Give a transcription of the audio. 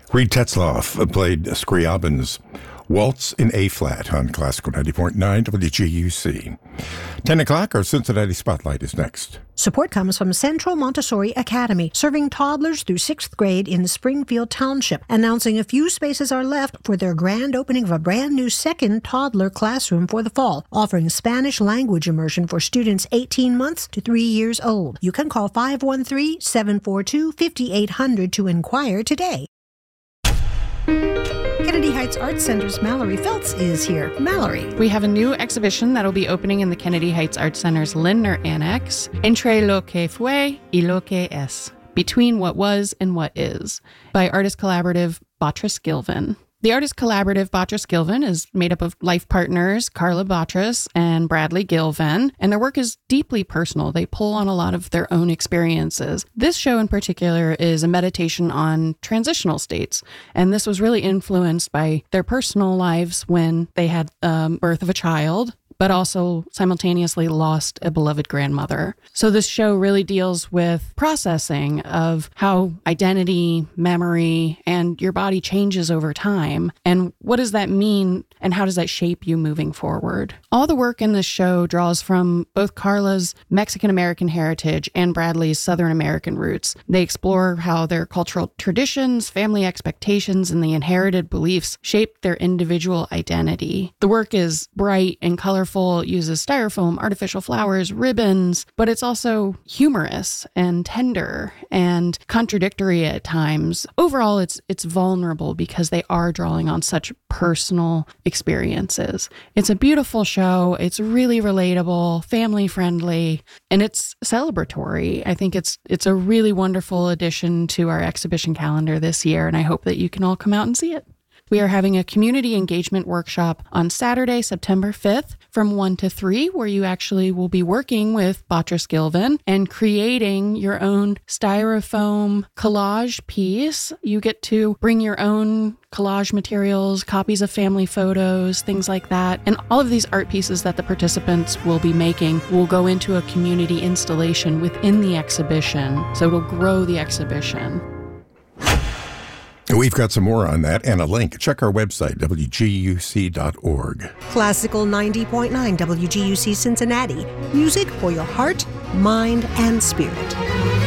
Reed Tetzlaff played Scriabin's Waltz in A-flat on Classical 90.9 WGUC. 10 o'clock, our Cincinnati Spotlight is next. Support comes from Central Montessori Academy, serving toddlers through 6th grade in Springfield Township, announcing a few spaces are left for their grand opening of a brand new second toddler classroom for the fall, offering Spanish language immersion for students 18 months to 3 years old. You can call 513-742-5800 to inquire today. Kennedy Heights Arts Center's Mallory Feltz is here. Mallory. We have a new exhibition that'll be opening in the Kennedy Heights Arts Center's Lindner Annex, Entre lo que fue y lo que es, Between What Was and What Is, by artist collaborative Botris Gilvin. The artist collaborative Botris Gilvin is made up of life partners Carla Botris and Bradley Gilvin, and their work is deeply personal. They pull on a lot of their own experiences. This show in particular is a meditation on transitional states, and this was really influenced by their personal lives when they had birth of a child, but also simultaneously lost a beloved grandmother. So this show really deals with processing of how identity, memory, and your body changes over time. And what does that mean, and how does that shape you moving forward? All the work in this show draws from both Carla's Mexican-American heritage and Bradley's Southern American roots. They explore how their cultural traditions, family expectations, and the inherited beliefs shape their individual identity. The work is bright and colorful, uses styrofoam, artificial flowers, ribbons, but it's also humorous and tender and contradictory at times. Overall, it's vulnerable because they are drawing on such personal experiences. It's a beautiful show. It's really relatable, family friendly, and it's celebratory. I think it's a really wonderful addition to our exhibition calendar this year, and I hope that you can all come out and see it. We are having a community engagement workshop on Saturday, September 5th from 1 to 3, where you actually will be working with Botris Gilvin and creating your own styrofoam collage piece. You get to bring your own collage materials, copies of family photos, things like that. And all of these art pieces that the participants will be making will go into a community installation within the exhibition. So it'll grow the exhibition. We've got some more on that and a link. Check our website, WGUC.org. Classical 90.9 WGUC Cincinnati. Music for your heart, mind, and spirit.